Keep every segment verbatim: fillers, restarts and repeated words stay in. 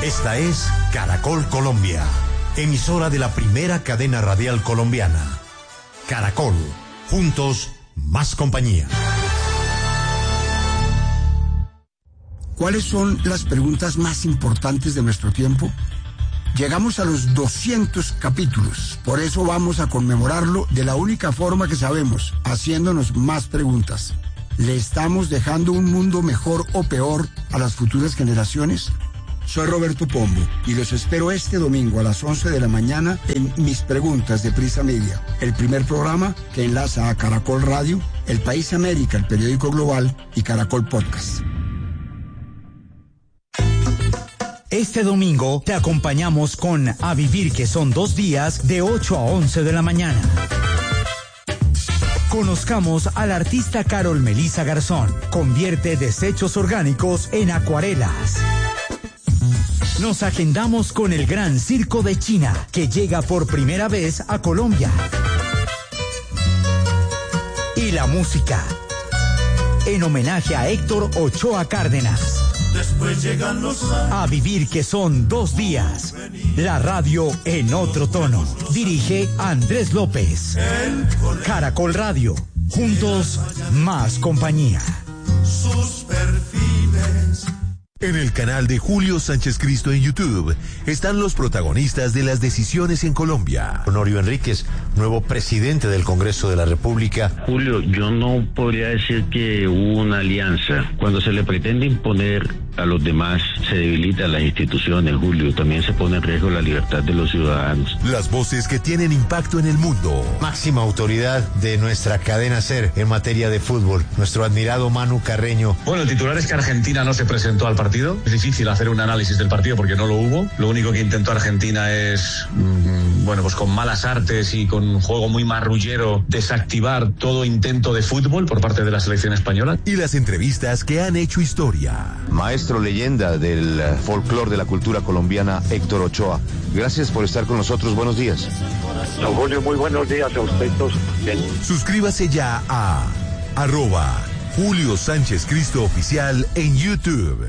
Esta es Caracol Colombia, emisora de la primera cadena radial colombiana. Caracol, juntos, más compañía. ¿Cuáles son las preguntas más importantes de nuestro tiempo? Llegamos a los doscientos capítulos, por eso vamos a conmemorarlo de la única forma que sabemos, haciéndonos más preguntas. ¿Le estamos dejando un mundo mejor o peor a las futuras generaciones? Soy Roberto Pombo y los espero este domingo a las once de la mañana en Mis Preguntas de Prisa Media, el primer programa que enlaza a Caracol Radio, El País América, el periódico global y Caracol Podcast. Este domingo te acompañamos con A Vivir, que son dos días, de ocho a once de la mañana. Conozcamos al artista Carol Melissa Garzón. Convierte desechos orgánicos en acuarelas. Nos agendamos con el Gran Circo de China, que llega por primera vez a Colombia. Y la música, en homenaje a Héctor Ochoa Cárdenas. Después llegan los años. A Vivir, que son dos días. La radio en otro tono. Dirige Andrés López. Caracol Radio. Juntos, más compañía. Sus perfiles. En el canal de Julio Sánchez Cristo en YouTube están los protagonistas de las decisiones en Colombia. Honorio Enríquez, nuevo presidente del Congreso de la República. Julio, yo no podría decir que hubo una alianza. Cuando se le pretende imponer a los demás, se debilitan las instituciones, Julio. También se pone en riesgo la libertad de los ciudadanos. Las voces que tienen impacto en el mundo. Máxima autoridad de nuestra cadena SER en materia de fútbol, nuestro admirado Manu Carreño. Bueno, el titular es que Argentina no se presentó al partido. Es difícil hacer un análisis del partido porque no lo hubo. Lo único que intentó Argentina es, mmm, bueno, pues con malas artes y con un juego muy marrullero, desactivar todo intento de fútbol por parte de la selección española. Y las entrevistas que han hecho historia. Maestro leyenda del folclore de la cultura colombiana, Héctor Ochoa. Gracias por estar con nosotros. Buenos días. Don Julio, muy buenos días a usted todos. Bien. Suscríbase ya a arroba Julio Sánchez Cristo Oficial en YouTube.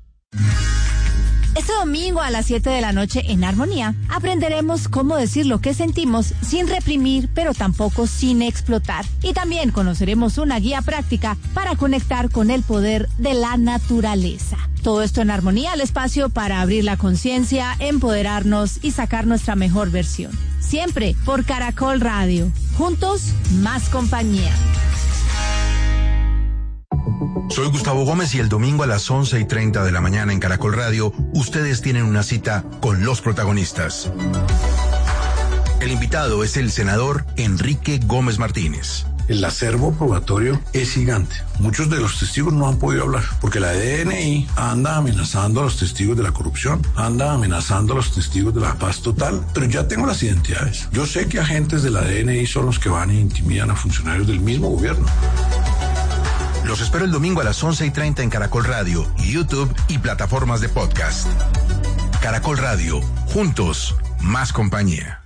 Este domingo a las siete de la noche en Armonía aprenderemos cómo decir lo que sentimos sin reprimir, pero tampoco sin explotar. Y también conoceremos una guía práctica para conectar con el poder de la naturaleza. Todo esto en Armonía, el espacio para abrir la conciencia, empoderarnos y sacar nuestra mejor versión. Siempre por Caracol Radio. Juntos, más compañía. Soy Gustavo Gómez y el domingo a las once y treinta de la mañana en Caracol Radio, ustedes tienen una cita con los protagonistas. El invitado es el senador Enrique Gómez Martínez. El acervo probatorio es gigante. Muchos de los testigos no han podido hablar porque la D N I anda amenazando a los testigos de la corrupción, anda amenazando a los testigos de la paz total, pero ya tengo las identidades. Yo sé que agentes de la D N I son los que van e intimidan a funcionarios del mismo gobierno. Los espero el domingo a las once y treinta en Caracol Radio, YouTube y plataformas de podcast. Caracol Radio, juntos, más compañía.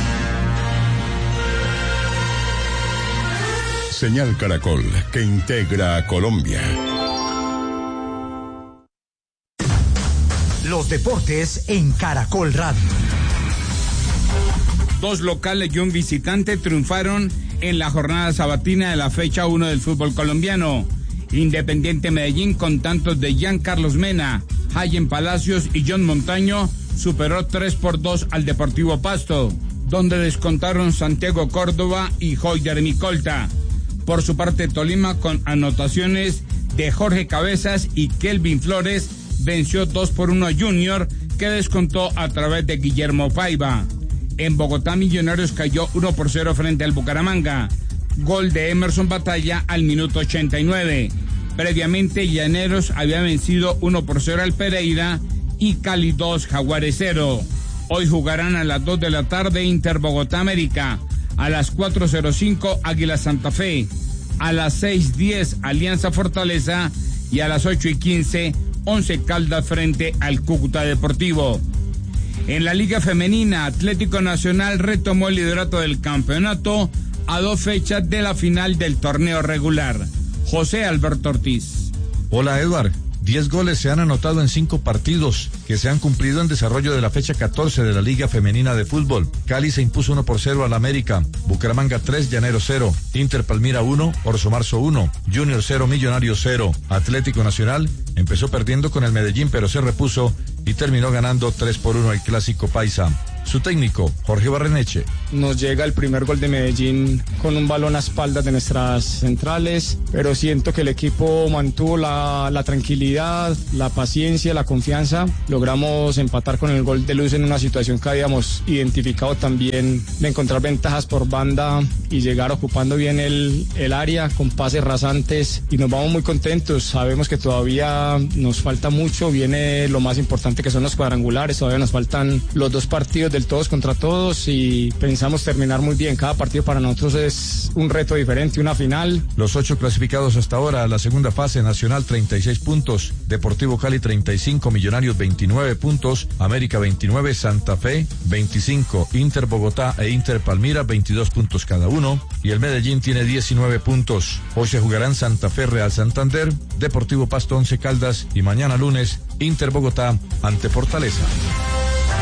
Señal Caracol, que integra a Colombia. Los deportes en Caracol Radio. Dos locales y un visitante triunfaron en la jornada sabatina de la fecha uno del fútbol colombiano. Independiente Medellín, con tantos de Jean Carlos Mena, Hayen Palacios y John Montaño, superó tres por dos al Deportivo Pasto, donde descontaron Santiago Córdoba y Joyder Micolta. Por su parte, Tolima, con anotaciones de Jorge Cabezas y Kelvin Flores, venció dos por uno a Junior, que descontó a través de Guillermo Paiva. En Bogotá, Millonarios cayó uno por cero frente al Bucaramanga. Gol de Emerson Batalla al minuto ochenta y nueve. Previamente, Llaneros había vencido uno por cero al Pereira y Cali dos, Jaguares cero. Hoy jugarán a las dos de la tarde Inter Bogotá América. A las cuatro cero cinco, Águila Santa Fe. A las seis diez, Alianza Fortaleza. Y a las ocho y quince, Once Caldas frente al Cúcuta Deportivo. En la Liga Femenina, Atlético Nacional retomó el liderato del campeonato a dos fechas de la final del torneo regular. José Alberto Ortiz. Hola, Edward. diez goles se han anotado en cinco partidos que se han cumplido en desarrollo de la fecha catorce de la Liga Femenina de Fútbol. Cali se impuso uno por cero al América, Bucaramanga tres, Llanero cero, Inter Palmira uno, Orso Marzo uno, Junior cero, Millonarios cero. Atlético Nacional empezó perdiendo con el Medellín pero se repuso y terminó ganando tres por uno el Clásico Paisa. Su técnico, Jorge Barreneche. Nos llega el primer gol de Medellín con un balón a espaldas de nuestras centrales, pero siento que el equipo mantuvo la, la tranquilidad, la paciencia, la confianza. Logramos empatar con el gol de Luz en una situación que habíamos identificado también de encontrar ventajas por banda y llegar ocupando bien el, el área con pases rasantes y nos vamos muy contentos. Sabemos que todavía nos falta mucho, viene lo más importante que son los cuadrangulares, todavía nos faltan los dos partidos del todos contra todos y pensamos terminar muy bien. Cada partido para nosotros es un reto diferente, una final. Los ocho clasificados hasta ahora a la segunda fase: Nacional treinta y seis puntos, Deportivo Cali treinta y cinco, Millonarios veintinueve puntos, América veintinueve, Santa Fe veinticinco, Inter Bogotá e Inter Palmira veintidós puntos cada uno y el Medellín tiene diecinueve puntos. Hoy se jugarán Santa Fe Real Santander, Deportivo Pasto Once Caldas y mañana lunes Inter Bogotá ante Fortaleza.